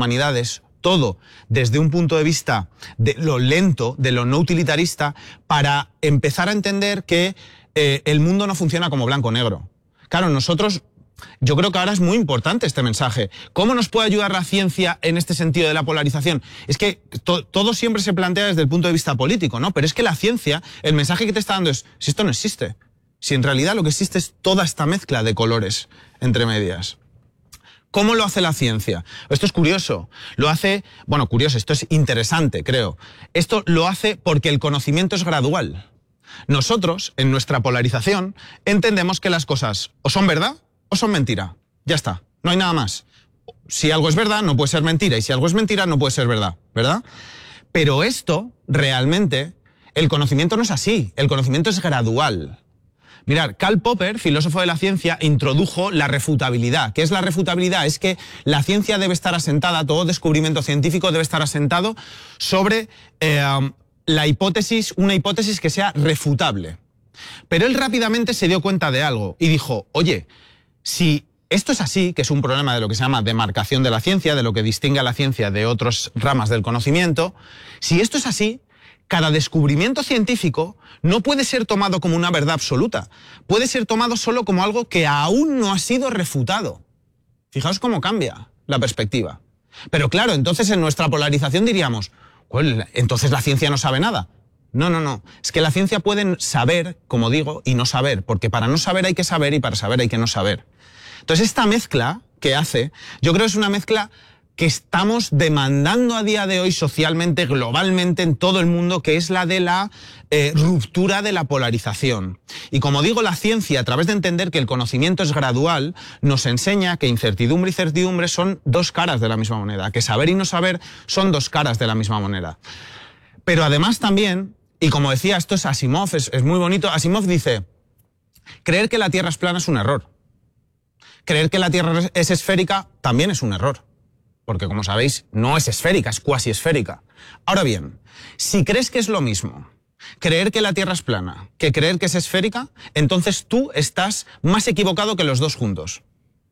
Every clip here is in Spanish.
humanidades, todo desde un punto de vista de lo lento, de lo no utilitarista, para empezar a entender que el mundo no funciona como blanco-negro. Claro, yo creo que ahora es muy importante este mensaje. ¿Cómo nos puede ayudar la ciencia en este sentido de la polarización? Es que todo siempre se plantea desde el punto de vista político, ¿no? Pero es que la ciencia, el mensaje que te está dando es, si esto no existe, si en realidad lo que existe es toda esta mezcla de colores entre medias. ¿Cómo lo hace la ciencia? Esto es curioso. Curioso, esto es interesante, creo. Esto lo hace porque el conocimiento es gradual. Nosotros, en nuestra polarización, entendemos que las cosas o son verdad o son mentira. Ya está, no hay nada más. Si algo es verdad, no puede ser mentira, y si algo es mentira, no puede ser verdad, ¿verdad? Pero esto, realmente, el conocimiento no es así, el conocimiento es gradual. Mirad, Karl Popper, filósofo de la ciencia, introdujo la refutabilidad. ¿Qué es la refutabilidad? Es que la ciencia debe estar asentada, todo descubrimiento científico debe estar asentado sobre una hipótesis que sea refutable. Pero él rápidamente se dio cuenta de algo y dijo, oye, si esto es así, que es un problema de lo que se llama demarcación de la ciencia, de lo que distingue a la ciencia de otras ramas del conocimiento, si esto es así, cada descubrimiento científico no puede ser tomado como una verdad absoluta, puede ser tomado solo como algo que aún no ha sido refutado. Fijaos cómo cambia la perspectiva. Pero claro, entonces en nuestra polarización diríamos, entonces la ciencia no sabe nada. No. Es que la ciencia puede saber, como digo, y no saber, porque para no saber hay que saber y para saber hay que no saber. Entonces esta mezcla que hace, yo creo que es una mezcla que estamos demandando a día de hoy socialmente, globalmente, en todo el mundo, que es la de la ruptura de la polarización. Y como digo, la ciencia, a través de entender que el conocimiento es gradual, nos enseña que incertidumbre y certidumbre son dos caras de la misma moneda, que saber y no saber son dos caras de la misma moneda. Pero además también, y como decía, esto es Asimov, es muy bonito, Asimov dice, creer que la Tierra es plana es un error. Creer que la Tierra es esférica también es un error. Porque, como sabéis, no es esférica, es cuasi esférica. Ahora bien, si crees que es lo mismo creer que la Tierra es plana que creer que es esférica, entonces tú estás más equivocado que los dos juntos.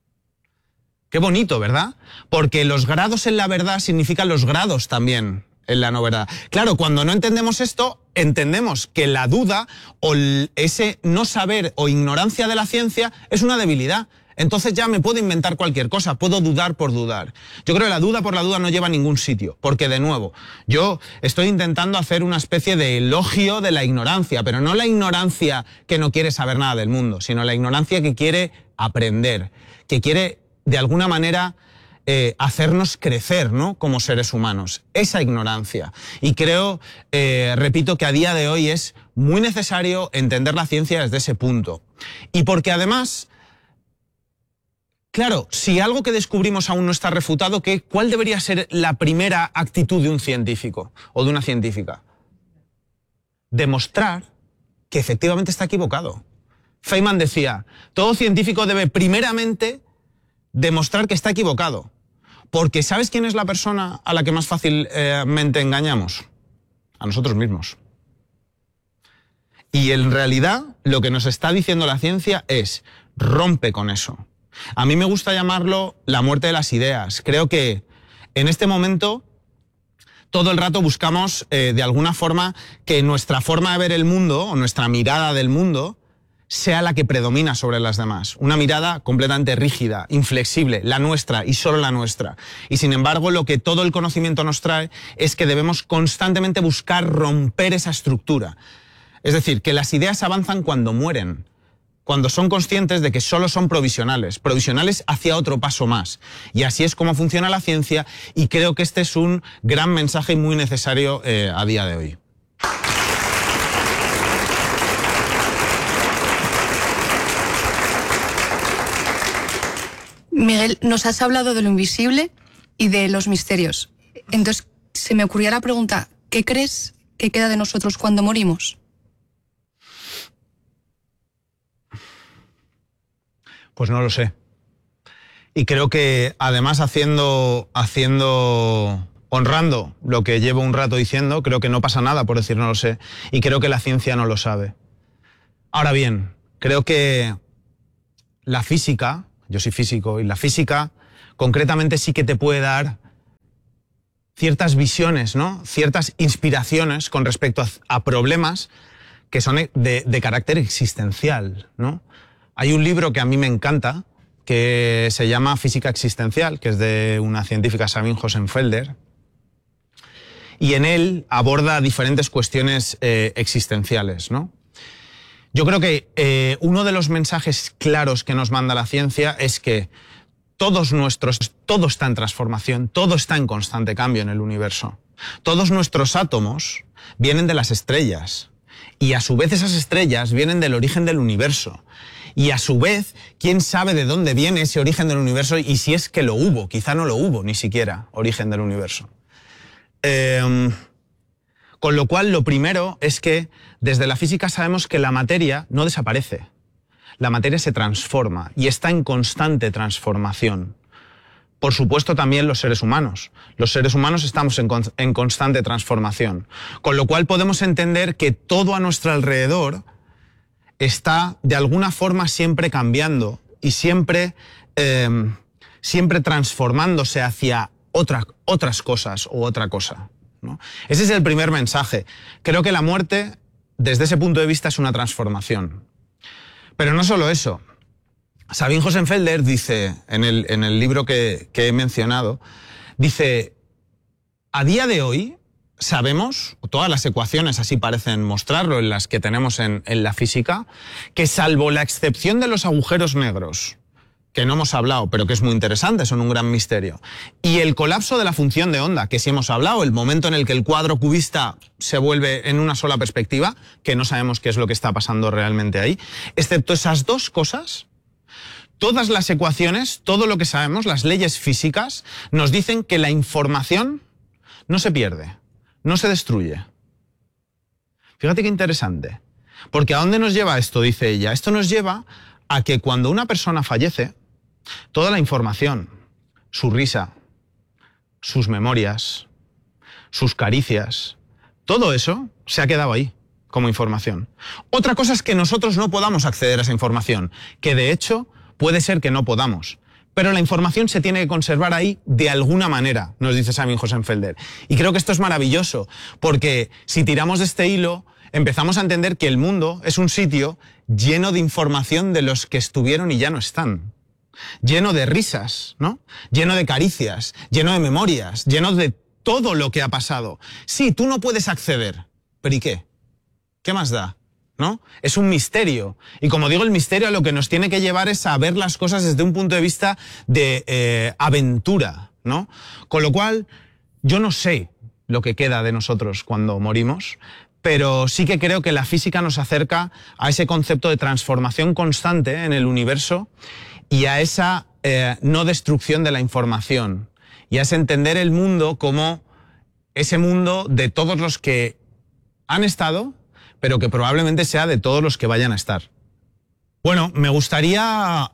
Qué bonito, ¿verdad? Porque los grados en la verdad significan los grados también en la no verdad. Claro, cuando no entendemos esto, entendemos que la duda o ese no saber o ignorancia de la ciencia es una debilidad. Entonces ya me puedo inventar cualquier cosa, puedo dudar por dudar. Yo creo que la duda por la duda no lleva a ningún sitio, porque de nuevo, yo estoy intentando hacer una especie de elogio de la ignorancia, pero no la ignorancia que no quiere saber nada del mundo, sino la ignorancia que quiere aprender, que quiere de alguna manera hacernos crecer, ¿no?, como seres humanos. Esa ignorancia. Y creo, repito, que a día de hoy es muy necesario entender la ciencia desde ese punto. Y porque además, claro, si algo que descubrimos aún no está refutado, ¿cuál debería ser la primera actitud de un científico o de una científica? Demostrar que efectivamente está equivocado. Feynman decía, todo científico debe primeramente demostrar que está equivocado. Porque ¿sabes quién es la persona a la que más fácilmente engañamos? A nosotros mismos. Y en realidad lo que nos está diciendo la ciencia es, rompe con eso. A mí me gusta llamarlo la muerte de las ideas. Creo que en este momento todo el rato buscamos de alguna forma que nuestra forma de ver el mundo o nuestra mirada del mundo sea la que predomina sobre las demás. Una mirada completamente rígida, inflexible, la nuestra y solo la nuestra. Y sin embargo, lo que todo el conocimiento nos trae es que debemos constantemente buscar romper esa estructura. Es decir, que las ideas avanzan cuando mueren, cuando son conscientes de que solo son provisionales hacia otro paso más. Y así es como funciona la ciencia, y creo que este es un gran mensaje muy necesario a día de hoy. Miguel, nos has hablado de lo invisible y de los misterios. Entonces, se me ocurría la pregunta, ¿qué crees que queda de nosotros cuando morimos? Pues no lo sé. Y creo que además honrando lo que llevo un rato diciendo, creo que no pasa nada por decir no lo sé. Y creo que la ciencia no lo sabe. Ahora bien, creo que la física, yo soy físico, y la física concretamente sí que te puede dar ciertas visiones, ¿no? Ciertas inspiraciones con respecto a problemas que son de carácter existencial, ¿no? Hay un libro que a mí me encanta, que se llama Física Existencial, que es de una científica, Sabine Hossenfelder, y en él aborda diferentes cuestiones existenciales, ¿no? Yo creo que uno de los mensajes claros que nos manda la ciencia es que todo está en transformación, todo está en constante cambio en el universo. Todos nuestros átomos vienen de las estrellas y a su vez esas estrellas vienen del origen del universo. Y a su vez, ¿quién sabe de dónde viene ese origen del universo y si es que lo hubo? Quizá no lo hubo ni siquiera, origen del universo. Con lo cual, lo primero es que desde la física sabemos que la materia no desaparece. La materia se transforma y está en constante transformación. Por supuesto, también los seres humanos. Los seres humanos estamos en constante transformación. Con lo cual podemos entender que todo a nuestro alrededor está de alguna forma siempre cambiando y siempre transformándose hacia otras cosas o otra cosa, ¿no? Ese es el primer mensaje. Creo que la muerte, desde ese punto de vista, es una transformación. Pero no solo eso. Sabine Hossenfelder dice, en el libro que he mencionado, dice, a día de hoy sabemos, todas las ecuaciones así parecen mostrarlo, en las que tenemos en la física, que salvo la excepción de los agujeros negros, que no hemos hablado, pero que es muy interesante, son un gran misterio, y el colapso de la función de onda, que sí hemos hablado, el momento en el que el cuadro cubista se vuelve en una sola perspectiva, que no sabemos qué es lo que está pasando realmente ahí, excepto esas dos cosas, todas las ecuaciones, todo lo que sabemos, las leyes físicas, nos dicen que la información no se pierde, no se destruye. Fíjate qué interesante, porque ¿a dónde nos lleva esto? Dice ella, esto nos lleva a que cuando una persona fallece, toda la información, su risa, sus memorias, sus caricias, todo eso se ha quedado ahí como información. Otra cosa es que nosotros no podamos acceder a esa información, que de hecho puede ser que no podamos, pero la información se tiene que conservar ahí de alguna manera, nos dice Sabine Hossenfelder. Y creo que esto es maravilloso, porque si tiramos de este hilo, empezamos a entender que el mundo es un sitio lleno de información de los que estuvieron y ya no están. Lleno de risas, ¿no? Lleno de caricias, lleno de memorias, lleno de todo lo que ha pasado. Sí, tú no puedes acceder, pero ¿y qué? ¿Qué más da? ¿No? Es un misterio. Y como digo, el misterio a lo que nos tiene que llevar es a ver las cosas desde un punto de vista de aventura, ¿no? Con lo cual, yo no sé lo que queda de nosotros cuando morimos, pero sí que creo que la física nos acerca a ese concepto de transformación constante en el universo y a esa no destrucción de la información, y a ese entender el mundo como ese mundo de todos los que han estado, pero que probablemente sea de todos los que vayan a estar. Bueno, me gustaría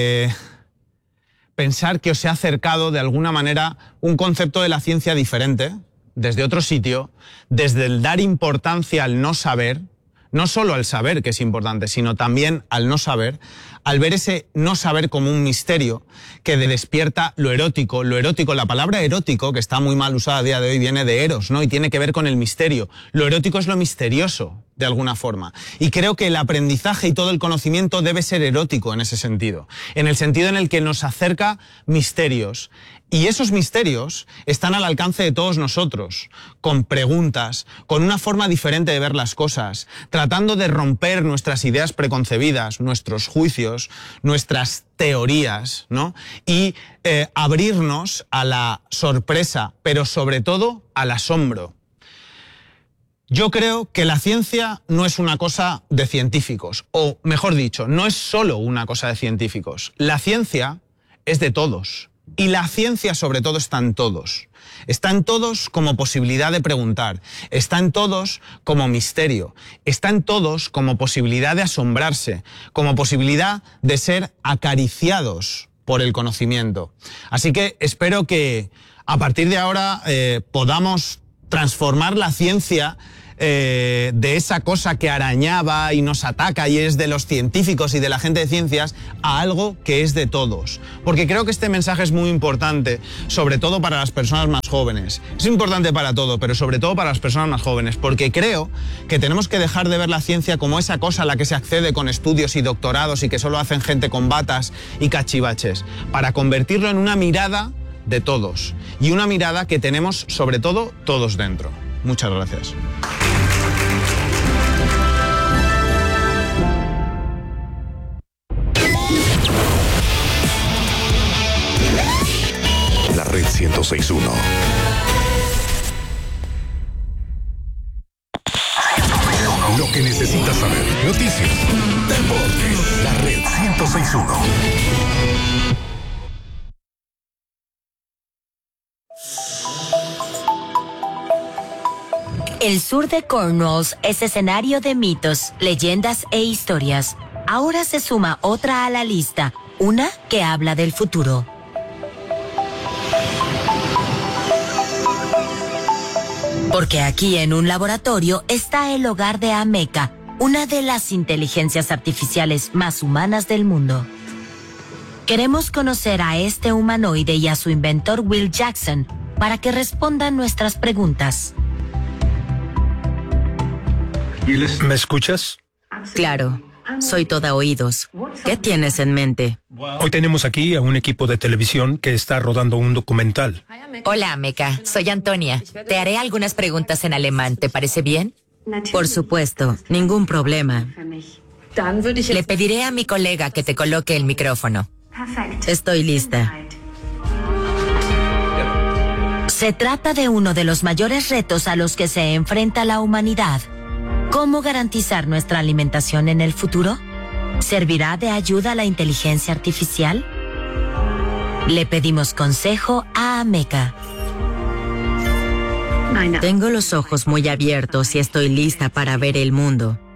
pensar que os he acercado de alguna manera un concepto de la ciencia diferente, desde otro sitio, desde el dar importancia al no saber, no solo al saber que es importante, sino también al no saber, al ver ese no saber como un misterio que despierta lo erótico. Lo erótico, la palabra erótico, que está muy mal usada a día de hoy, viene de eros, ¿no? Y tiene que ver con el misterio. Lo erótico es lo misterioso, de alguna forma. Y creo que el aprendizaje y todo el conocimiento debe ser erótico en ese sentido. En el sentido en el que nos acerca misterios. Y esos misterios están al alcance de todos nosotros, con preguntas, con una forma diferente de ver las cosas, tratando de romper nuestras ideas preconcebidas, nuestros juicios, nuestras teorías, ¿no? Y abrirnos a la sorpresa, pero sobre todo al asombro. Yo creo que la ciencia no es una cosa de científicos, o mejor dicho, no es solo una cosa de científicos. La ciencia es de todos. Y la ciencia, sobre todo, está en todos. Está en todos como posibilidad de preguntar. Está en todos como misterio. Está en todos como posibilidad de asombrarse, como posibilidad de ser acariciados por el conocimiento. Así que espero que a partir de ahora podamos transformar la ciencia de esa cosa que arañaba y nos ataca y es de los científicos y de la gente de ciencias, a algo que es de todos. Porque creo que este mensaje es muy importante, sobre todo para las personas más jóvenes. Es importante para todo, pero sobre todo para las personas más jóvenes, porque creo que tenemos que dejar de ver la ciencia como esa cosa a la que se accede con estudios y doctorados y que solo hacen gente con batas y cachivaches, para convertirlo en una mirada de todos y una mirada que tenemos sobre todo todos dentro. Muchas gracias. La Red 106.1. Lo que necesitas saber. Noticias, deportes. La Red 106.1. El sur de Cornwall es escenario de mitos, leyendas e historias. Ahora se suma otra a la lista, una que habla del futuro. Porque aquí en un laboratorio está el hogar de Ameca, una de las inteligencias artificiales más humanas del mundo. Queremos conocer a este humanoide y a su inventor Will Jackson para que respondan nuestras preguntas. ¿Me escuchas? Claro, soy toda oídos. ¿Qué tienes en mente? Hoy tenemos aquí a un equipo de televisión que está rodando un documental. Hola, Ameca. Soy Antonia. Te haré algunas preguntas en alemán. ¿Te parece bien? Por supuesto, ningún problema. Le pediré a mi colega que te coloque el micrófono. Estoy lista. Se trata de uno de los mayores retos a los que se enfrenta la humanidad. ¿Cómo garantizar nuestra alimentación en el futuro? ¿Servirá de ayuda a la inteligencia artificial? Le pedimos consejo a Ameca. Tengo los ojos muy abiertos y estoy lista para ver el mundo.